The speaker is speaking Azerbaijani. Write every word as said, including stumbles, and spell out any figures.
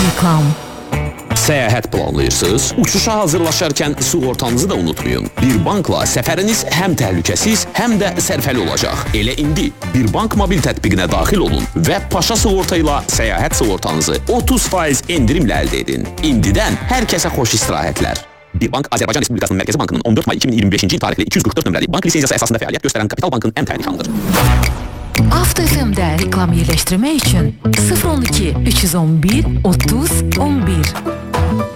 Reklam. Səyahət planlayırsınız? Uçuşa hazırlaşarkən sığortanızı da unutmayın. Bir bankla səfəriniz həm təhlükəsiz, həm də sərfəli olacaq. Elə indi Bir Bank mobil tətbiqinə daxil olun və Paşa sığorta ilə səyahət sığortanızı otuz faiz endirimlə əldə edin. İndidən hər kəsə xoş istirahətlər. Bir Bank Azərbaycan Respublikasının Mərkəzi Bankının on dörd may iki min iyirmi beşinci il tarixli iki yüz qırx dörd nömrəli bank lisenziyası əsasında fəaliyyət göstərən Kapital Bankın əmtəyi nişanıdır. Avto F M-də reklam yerləşdirmək üçün sıfır on iki üç yüz on bir otuz on bir